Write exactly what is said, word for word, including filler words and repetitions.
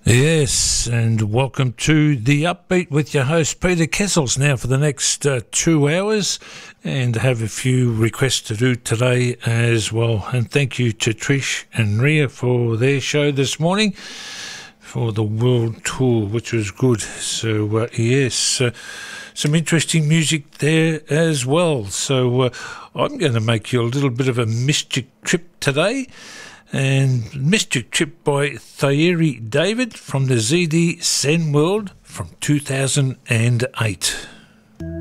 Yes, and welcome to The Upbeat with your host Peter Kessels now for the next uh, two hours, and have a few requests to do today as well. And thank you to Trish and Ria for their show this morning for the World Tour, which was good. So uh, yes, uh, some interesting music there as well. So uh, I'm going to make you a little bit of a mystic trip today. And Mystic Trip by Thierry David from the Z D Zen World from two thousand eight.